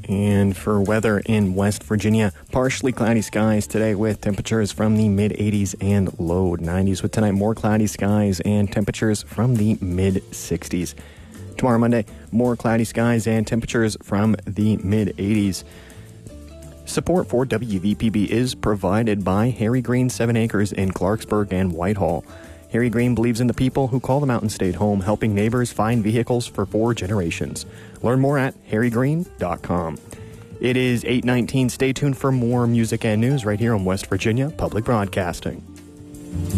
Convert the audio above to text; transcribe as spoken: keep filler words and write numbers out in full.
And for weather in West Virginia, partially cloudy skies today with temperatures from the mid-eighties and low nineties. With tonight, more cloudy skies and temperatures from the mid-sixties. Tomorrow, Monday, more cloudy skies and temperatures from the mid-eighties. Support for W V P B is provided by Harry Green Seven Acres in Clarksburg and Whitehall. Harry Green believes in the people who call the Mountain State home, helping neighbors find vehicles for four generations. Learn more at harry green dot com. It is eight nineteen. Stay tuned for more music and news right here on West Virginia Public Broadcasting.